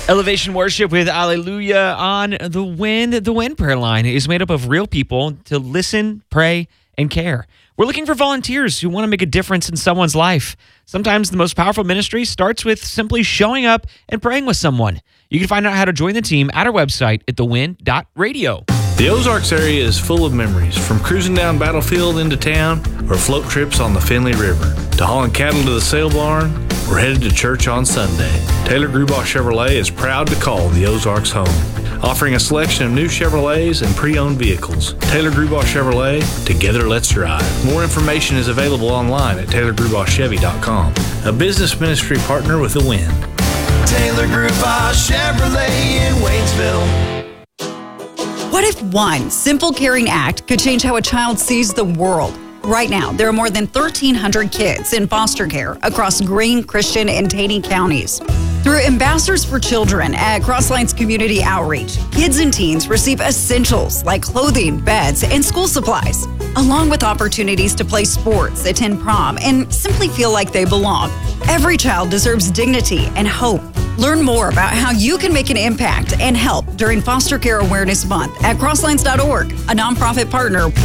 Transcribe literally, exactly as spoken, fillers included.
Elevation Worship with Alleluia on the Wind. The Wind prayer line is made up of real people to listen, pray, and care. We're looking for volunteers who want to make a difference in someone's life. Sometimes the most powerful ministry starts with simply showing up and praying with someone. You can find out how to join the team at our website at the wind dot radio. The Ozarks area is full of memories, from cruising down Battlefield into town or float trips on the Finley River, to hauling cattle to the sale barn or headed to church on Sunday. Taylor Grubach Chevrolet is proud to call the Ozarks home, offering a selection of new Chevrolets and pre-owned vehicles. Taylor Grubach Chevrolet, together let's drive. More information is available online at taylor grubach chevy dot com, a business ministry partner with The Wind. Taylor Grubach Chevrolet in Waynesville. What if one simple, caring act could change how a child sees the world? Right now, there are more than thirteen hundred kids in foster care across Greene, Christian, and Taney counties. Through Ambassadors for Children at Crosslines Community Outreach, kids and teens receive essentials like clothing, beds, and school supplies, along with opportunities to play sports, attend prom, and simply feel like they belong. Every child deserves dignity and hope. Learn more about how you can make an impact and help during Foster Care Awareness Month at crosslines dot org, a nonprofit partner